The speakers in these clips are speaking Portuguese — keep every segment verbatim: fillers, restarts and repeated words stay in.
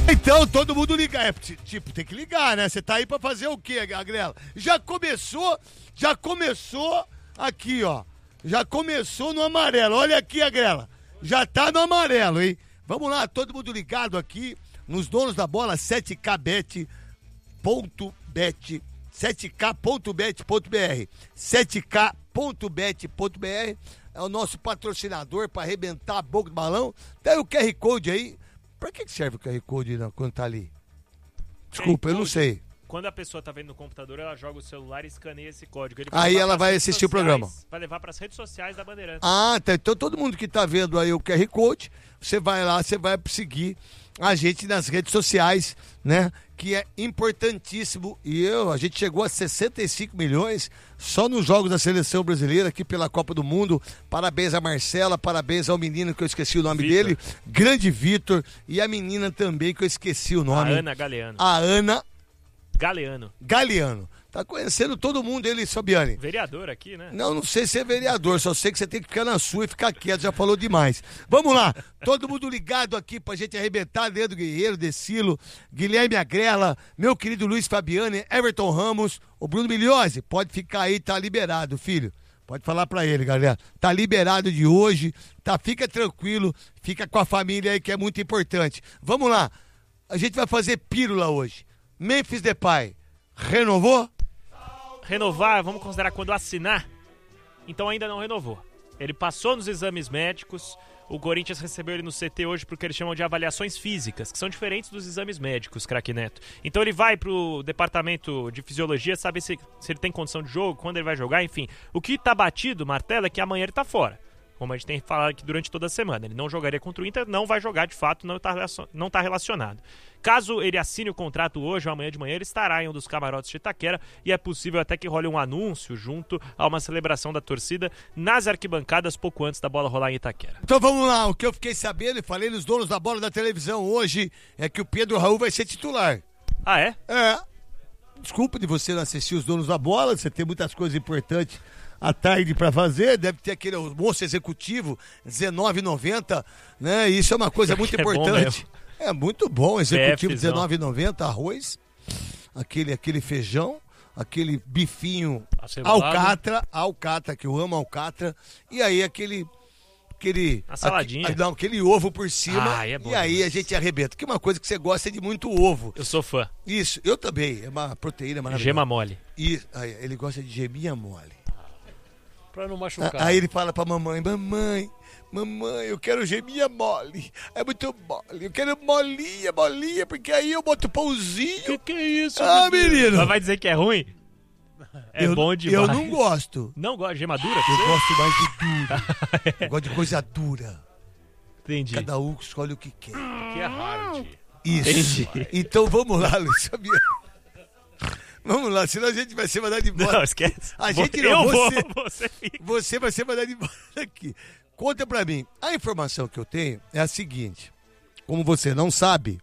Então, todo mundo liga. É, tipo, tem que ligar, né? Você tá aí pra fazer o quê, Agrela? Já começou, já começou aqui, ó. Já começou no amarelo. Olha aqui, Agrela. Já tá no amarelo, hein? Vamos lá, todo mundo ligado aqui nos donos da bola, sete K bet ponto bet, sete K ponto bet ponto b r. sete K ponto bet ponto b r é o nosso patrocinador para arrebentar a boca do balão. Tem o Q R Code aí. Pra que serve o Q R Code não, quando tá ali? Desculpa, eu não sei. Quando a pessoa tá vendo no computador, ela joga o celular e escaneia esse código. Ele aí ela vai assistir sociais, o programa. Vai levar pras redes sociais da Bandeirantes. Ah, tá. Então todo mundo que tá vendo aí o Q R Code, você vai lá, você vai seguir a gente nas redes sociais, né? Que é importantíssimo. E eu, a gente chegou a sessenta e cinco milhões só nos jogos da seleção brasileira aqui pela Copa do Mundo. Parabéns a Marcela, parabéns ao menino que eu esqueci o nome Victor. dele, grande Vitor, e a menina também que eu esqueci o nome. A Ana Galeano. A Ana Galeano. Galeano. Tá conhecendo todo mundo ele, Fabiane. Vereador aqui, né? Não, não sei se é vereador, só sei que você tem que ficar na sua e ficar quieto, já falou demais. Vamos lá, todo mundo ligado aqui pra gente arrebentar, Leandro Guerreiro, Decilo, Guilherme Agrela, meu querido Luiz Fabiane, Everton Ramos, o Bruno Migliozzi, pode ficar aí, tá liberado, filho. Pode falar pra ele, galera. Tá liberado de hoje, tá? Fica tranquilo, fica com a família aí que é muito importante. Vamos lá, a gente vai fazer pílula hoje. Memphis Depay, renovou? Renovar, vamos considerar quando assinar, então ainda não renovou. Ele passou nos exames médicos, o Corinthians recebeu ele no C T hoje porque eles chamam de avaliações físicas, que são diferentes dos exames médicos, craque Neto. Então ele vai pro departamento de fisiologia saber se, se ele tem condição de jogo, quando ele vai jogar, enfim. O que tá batido, Martelo, é que amanhã ele tá fora. Como a gente tem falado aqui durante toda a semana. Ele não jogaria contra o Inter, não vai jogar de fato, não está não tá relacionado. Caso ele assine o contrato hoje ou amanhã de manhã, ele estará em um dos camarotes de Itaquera e é possível até que role um anúncio junto a uma celebração da torcida nas arquibancadas pouco antes da bola rolar em Itaquera. Então vamos lá, o que eu fiquei sabendo e falei nos donos da bola da televisão hoje é que o Pedro Raul vai ser titular. Ah, é? É. Desculpa de você não assistir os donos da bola, você tem muitas coisas importantes à tarde para fazer, deve ter aquele almoço executivo dezenove e noventa, né? Isso é uma coisa muito é importante. É muito bom, executivo dezenove e noventa, arroz, aquele, aquele feijão, aquele bifinho alcatra, alcatra, que eu amo alcatra, e aí aquele aquele a saladinha. Aqui, não, aquele ovo por cima, ah, é bom, e aí a gente arrebenta. Que é uma coisa que você gosta é de muito ovo. Eu sou fã. Isso, eu também, é uma proteína maravilhosa. Gema mole. E aí, ele gosta de geminha mole. Pra não machucar. Aí ele fala pra mamãe, mamãe, mamãe, eu quero geminha mole. É muito mole. Eu quero molinha, molinha, porque aí eu boto pãozinho. Que que é isso? Ah, menino. Mas vai dizer que é ruim? É eu, bom demais. Eu não gosto. Não gosto de gema dura? Eu gosto mais de dura. Eu gosto de coisa dura. Entendi. Cada um escolhe o que quer. Que é hard. Isso. Entendi. Então vamos lá, Luiz Fabiano. Vamos lá, senão a gente vai ser mandado embora. Não, esquece. A gente eu não, vou, você, você fica. Você vai ser mandado embora aqui. Conta pra mim. A informação que eu tenho é a seguinte. Como você não sabe,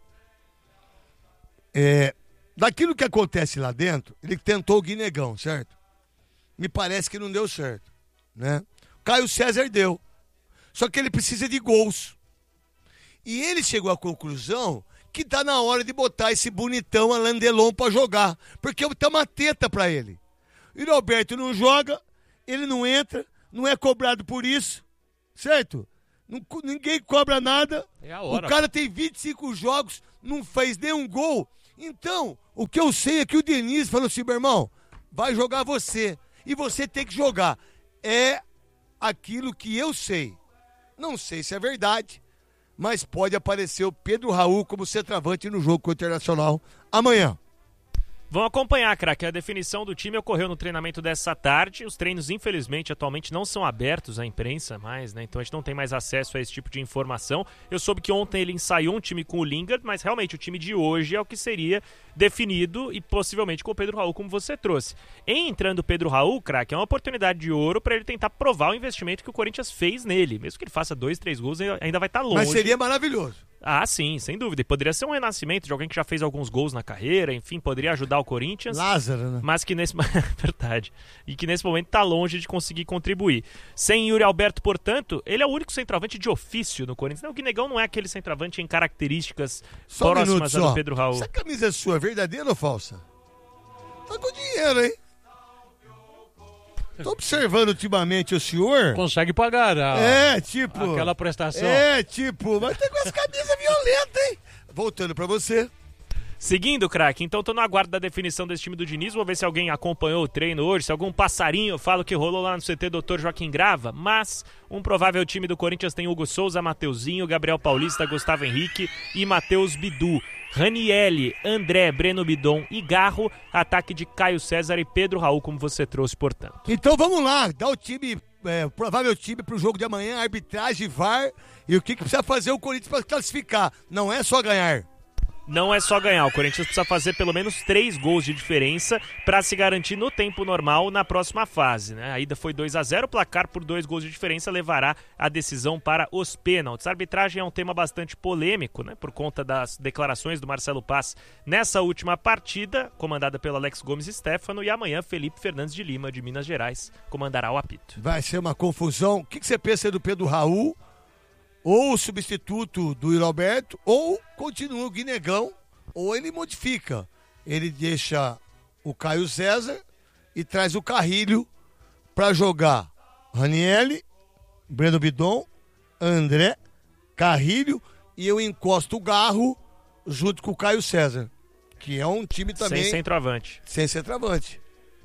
é, daquilo que acontece lá dentro, ele tentou o Guinegão, certo? Me parece que não deu certo, né? Caio César deu. Só que ele precisa de gols. E ele chegou à conclusão que tá na hora de botar esse bonitão Alain Delon pra jogar. Porque tá uma teta pra ele. E o Roberto não joga, ele não entra, não é cobrado por isso, certo? Não, ninguém cobra nada. É a hora. O cara tem vinte e cinco jogos, não fez nenhum gol. Então, o que eu sei é que o Diniz falou assim, meu irmão, vai jogar você. E você tem que jogar. É aquilo que eu sei. Não sei se é verdade, mas pode aparecer o Pedro Raul como centroavante no jogo com o Internacional amanhã. Vão acompanhar, craque. A definição do time ocorreu no treinamento dessa tarde. Os treinos, infelizmente, atualmente não são abertos à imprensa mais, né? Então a gente não tem mais acesso a esse tipo de informação. Eu soube que ontem ele ensaiou um time com o Lingard, mas realmente o time de hoje é o que seria definido e possivelmente com o Pedro Raul, como você trouxe. Em entrando o Pedro Raul, craque, é uma oportunidade de ouro para ele tentar provar o investimento que o Corinthians fez nele. Mesmo que ele faça dois, três gols, ainda vai estar longe. Mas seria maravilhoso. Ah, sim, sem dúvida. E poderia ser um renascimento de alguém que já fez alguns gols na carreira, enfim, poderia ajudar o Corinthians. Lázaro, né? Mas que nesse... Verdade. E que nesse momento tá longe de conseguir contribuir. Sem Yuri Alberto, portanto, ele é o único centroavante de ofício no Corinthians. Não, o Guinegão não é aquele centroavante em características Só um próximas minuto, a do só. Pedro Raul. Essa camisa é sua, verdadeira ou falsa? Tá com dinheiro, hein? Tô observando ultimamente o senhor. Consegue pagar a, É, tipo. aquela prestação. É, tipo, mas tem com essa camisa violenta, hein? Voltando pra você. Seguindo, craque, então tô no aguardo da definição desse time do Diniz. Vou ver se alguém acompanhou o treino hoje, se algum passarinho fala o que rolou lá no C T doutor Joaquim Grava. Mas um provável time do Corinthians tem Hugo Souza, Mateuzinho, Gabriel Paulista, Gustavo Henrique e Matheus Bidu. Ranielli, André, Breno Bidon e Garro. Ataque de Caio César e Pedro Raul, como você trouxe, portanto. Então vamos lá, dá o time, é, o provável time pro jogo de amanhã, arbitragem, V A R e o que, que precisa fazer o Corinthians pra classificar. Não é só ganhar. Não é só ganhar, o Corinthians precisa fazer pelo menos três gols de diferença para se garantir no tempo normal na próxima fase, né? A ida foi dois a zero, o placar por dois gols de diferença levará a decisão para os pênaltis. A arbitragem é um tema bastante polêmico, né? Por conta das declarações do Marcelo Paz nessa última partida, comandada pelo Alex Gomes Stefano, e amanhã Felipe Fernandes de Lima, de Minas Gerais, comandará o apito. Vai ser uma confusão. O que, que você pensa do Pedro Raul? Ou o substituto do Yuri Alberto, ou continua o Guinegão, ou ele modifica. Ele deixa o Caio César e traz o Carrilho para jogar Ranielli, Breno Bidon, André, Carrilho, e eu encosto o Garro junto com o Caio César, que é um time também... Sem centroavante. Sem centroavante.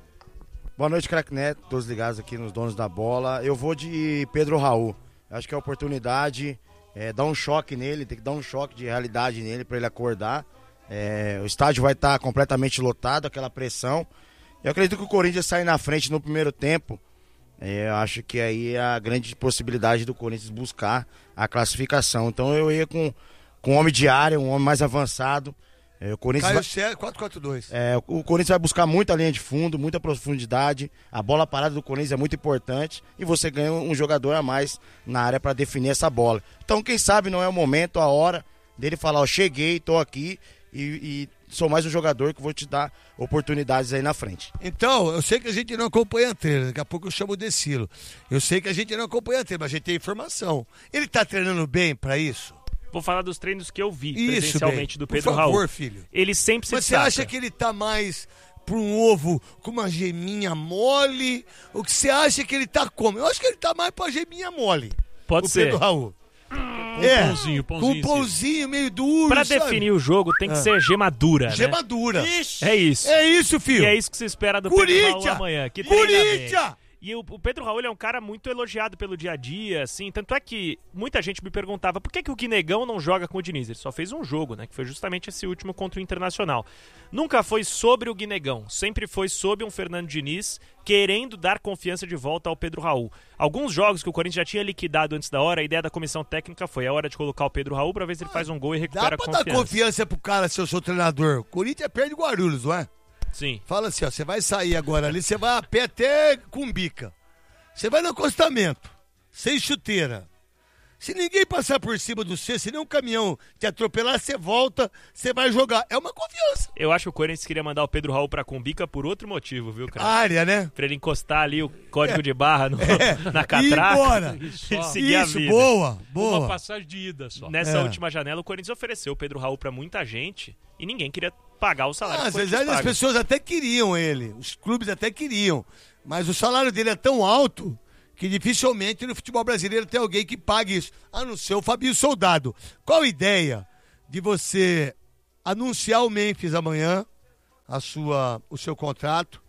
Boa noite, craque Neto, todos ligados aqui nos donos da bola. Eu vou de Pedro Raul. Acho que é a oportunidade, é, dar um choque nele, tem que dar um choque de realidade nele para ele acordar. É, o estádio vai estar completamente lotado, aquela pressão. Eu acredito que o Corinthians sai na frente no primeiro tempo. É, eu acho que aí é a grande possibilidade do Corinthians buscar a classificação. Então eu ia com, com um homem de área, um homem mais avançado. É, o Corinthians Caio vai... César, quatro quatro dois. É, o Corinthians vai buscar muita linha de fundo, muita profundidade. A bola parada do Corinthians é muito importante e você ganha um jogador a mais na área para definir essa bola. Então, quem sabe não é o momento, a hora dele falar, ó, cheguei, tô aqui e, e sou mais um jogador que vou te dar oportunidades aí na frente. Então, eu sei que a gente não acompanha a treino, daqui a pouco eu chamo o Decilo. Eu sei que a gente não acompanha a treino, mas a gente tem informação. Ele tá treinando bem para isso? Vou falar dos treinos que eu vi Isso, presencialmente bem. do Pedro Por favor, Raul. filho. Ele sempre se Mas você destaca. acha que ele tá mais para um ovo com uma geminha mole? Ou que você acha que ele tá como? Eu acho que ele tá mais pra geminha mole. Pode o ser. Pedro Raul. Um É, pãozinho, com pãozinho. um pãozinho meio duro, Pra sabe? definir o jogo tem que ser gema dura, né? Gema dura. É isso. É isso, filho. E é isso que se espera do Pedro Corinthians! Raul amanhã. Que treina bem. Corinthians! E o, o Pedro Raul é um cara muito elogiado pelo dia a dia, assim. Tanto é que muita gente me perguntava por que, que o Guinegão não joga com o Diniz. Ele só fez um jogo, né? Que foi justamente esse último contra o Internacional. Nunca foi sobre o Guinegão. Sempre foi sobre um Fernando Diniz querendo dar confiança de volta ao Pedro Raul. Alguns jogos que o Corinthians já tinha liquidado antes da hora, a ideia da comissão técnica foi a hora de colocar o Pedro Raul pra ver se ele faz um gol e recupera Dá a pra confiança. dar confiança pro cara se eu sou treinador. Corinthians perde Guarulhos, não é? Sim. Fala assim, ó, você vai sair agora ali, você vai a pé até Cumbica. Você vai no acostamento, sem chuteira. Se ninguém passar por cima do você, se nenhum caminhão te atropelar, você volta, você vai jogar. É uma confiança. Eu acho que o Corinthians queria mandar o Pedro Raul pra Cumbica por outro motivo, viu, cara? Área, né? Pra ele encostar ali o código de barra no- É. na E catraca embora. Isso, e ó. seguir a Isso, vida. boa, Uma boa. passagem de ida só. Nessa É. última janela, o Corinthians ofereceu o Pedro Raul pra muita gente e ninguém queria pagar o salário Ah, que às o vezes Corinthians as paga. pessoas até queriam ele, os clubes até queriam, mas o salário dele é tão alto que dificilmente no futebol brasileiro tem alguém que pague isso, a não ser o Fabinho Soldado. Qual a ideia de você anunciar o Memphis amanhã, a sua, o seu contrato,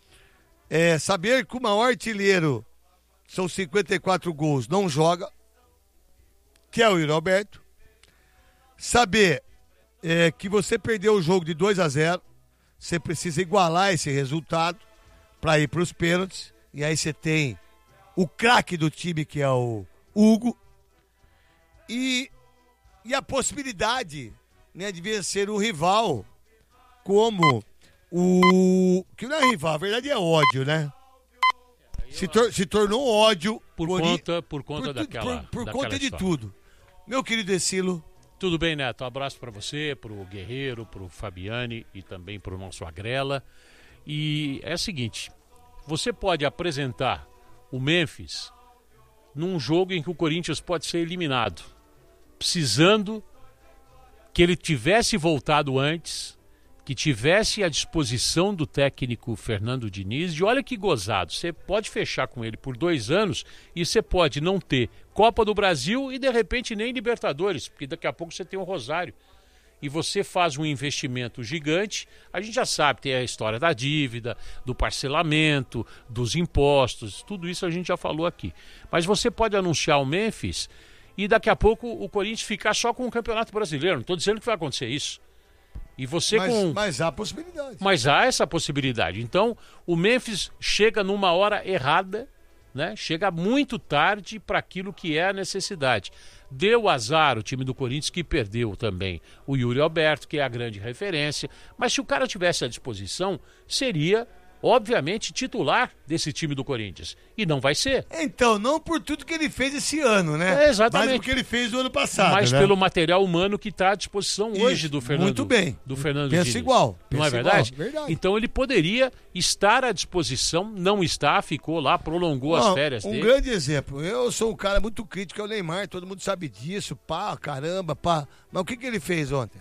é, saber que o maior artilheiro são cinquenta e quatro gols, não joga, que é o Yuri Alberto, saber é, que você perdeu o jogo de dois a zero, você precisa igualar esse resultado para ir para os pênaltis, e aí você tem o craque do time, que é o Hugo, e, e a possibilidade, né, de vencer um rival como o... que não é rival, a verdade é ódio, né? Se, tor- se tornou ódio Por por, conta, por por, conta tudo- daquela. por, por daquela conta de história. tudo. Meu querido Decilo, Tudo bem, Neto? Um abraço para você, para o Guerreiro, para o Fabiane e também para o nosso Agrela. E é o seguinte, você pode apresentar o Memphis num jogo em que o Corinthians pode ser eliminado, precisando que ele tivesse voltado antes, que tivesse à disposição do técnico Fernando Diniz. E olha que gozado, você pode fechar com ele por dois anos e você pode não ter Copa do Brasil e de repente nem Libertadores, porque daqui a pouco você tem o Rosário. E você faz um investimento gigante, a gente já sabe, tem a história da dívida, do parcelamento, dos impostos, tudo isso a gente já falou aqui. Mas você pode anunciar o Memphis e daqui a pouco o Corinthians ficar só com o Campeonato Brasileiro. Não estou dizendo que vai acontecer isso. E você mas, com... mas há possibilidade. Mas há essa possibilidade. Então, o Memphis chega numa hora errada, né? Chega muito tarde para aquilo que é a necessidade. Deu azar o time do Corinthians, que perdeu também o Yuri Alberto, que é a grande referência. Mas se o cara tivesse à disposição, seria, obviamente, titular desse time do Corinthians. E não vai ser. Então, não por tudo que ele fez esse ano, né? É, exatamente. Mas o que ele fez no ano passado, Mas né? pelo material humano que está à disposição Isso, hoje do Fernando. muito bem. Do Fernando Pensa Diniz. igual. Não é pensa verdade? igual, verdade? Então ele poderia estar à disposição, não está, ficou lá, prolongou Não, as férias um dele. grande exemplo. Eu sou um cara muito crítico ao Neymar, todo mundo sabe disso, pá, caramba, pá. Mas o que, que ele fez ontem?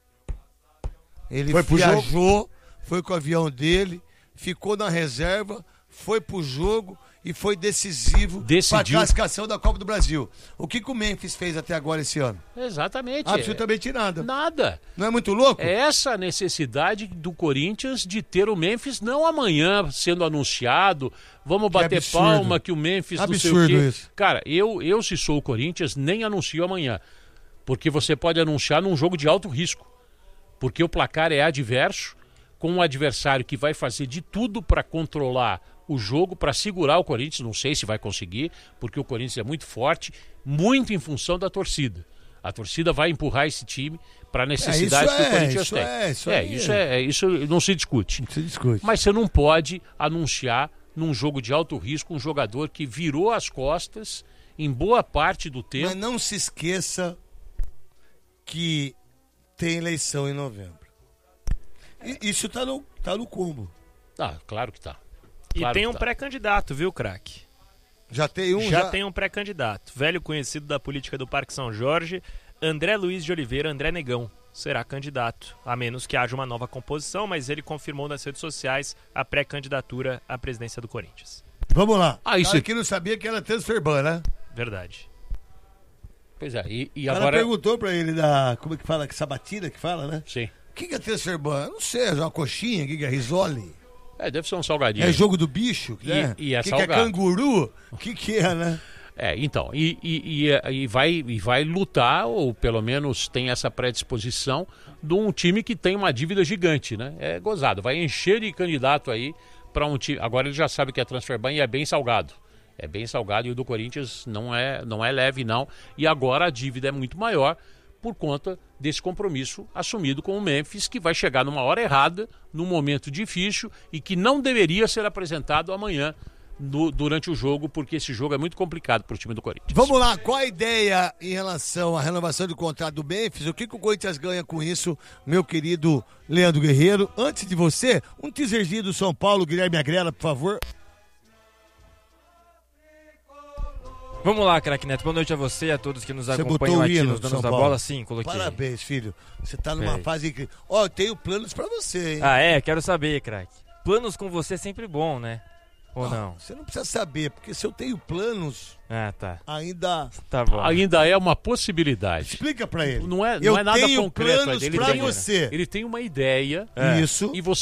Ele Foi pro viajou, foi com o avião dele, ficou na reserva, foi pro jogo e foi decisivo para a Decidiu. classificação da Copa do Brasil. O que, que o Memphis fez até agora esse ano? Exatamente. Absolutamente nada. É, nada. Não é muito louco? É essa a necessidade do Corinthians de ter o Memphis, não amanhã sendo anunciado, vamos bater absurdo. palma que o Memphis Absurdo não sei o quê. isso. Cara, eu, eu se sou o Corinthians, nem anuncio amanhã. Porque você pode anunciar num jogo de alto risco. Porque o placar é adverso, com um adversário que vai fazer de tudo para controlar o jogo, para segurar o Corinthians. Não sei se vai conseguir, porque o Corinthians é muito forte, muito em função da torcida. A torcida vai empurrar esse time para a necessidade É, isso que o é, Corinthians isso tem. é, isso é, aí isso é. é, é, isso não se discute. Se discute. Mas você não pode anunciar num jogo de alto risco um jogador que virou as costas em boa parte do tempo. Mas não se esqueça que tem eleição em novembro. E isso tá no, tá no combo. Ah, claro que tá. E Claro tem que um tá. pré-candidato, viu, craque? Já tem um, já, já, tem um pré-candidato. Velho conhecido da política do Parque São Jorge, André Luiz de Oliveira, André Negão, será candidato. A menos que haja uma nova composição, mas ele confirmou nas redes sociais a pré-candidatura à presidência do Corinthians. Vamos lá. Ah, isso- Cara que não sabia que era transferban, né? Verdade. Pois é, e, e O cara agora... perguntou pra ele da, como é que fala, que sabatina que fala, né? Sim. O que, que é transferban? Eu não sei, é uma coxinha, o que, que é risole? É, deve ser um salgadinho. É jogo do bicho, né? E- e é O que, que é salgado. canguru? O que, que é, né? É, então, e, e, e, e vai, e vai lutar, ou pelo menos tem essa predisposição, de um time que tem uma dívida gigante, né? É gozado, vai encher de candidato aí para um time. Agora ele já sabe que é transferban e é bem salgado. É bem salgado e o do Corinthians não é, não é leve, não. E agora a dívida é muito maior por conta desse compromisso assumido com o Memphis, que vai chegar numa hora errada, num momento difícil e que não deveria ser apresentado amanhã no, durante o jogo, porque esse jogo é muito complicado para o time do Corinthians. Vamos lá, qual a ideia em relação à renovação do contrato do Memphis? O que, que o Corinthians ganha com isso, meu querido Leandro Guerreiro? Antes de você, um teaserzinho do São Paulo, Guilherme Agrela, por favor. Vamos lá, craque Neto. Boa noite a você e a todos que nos Você botou acompanham o aqui hino nos do Donos São da Paulo. Bola. Sim, coloquei. Parabéns, filho. Você tá numa Peraí. fase incrível. Ó, eu tenho planos pra você, hein? Ah, é? Quero saber, craque. Planos com você é sempre bom, né? Ou Ah, não? Você não precisa saber, porque se eu tenho planos, Ah, tá. ainda... Tá bom. Ainda é uma possibilidade. Explica pra ele. Não é, eu não é nada tenho concreto. planos ele, pra tem, você. ele tem uma ideia É. Isso. e você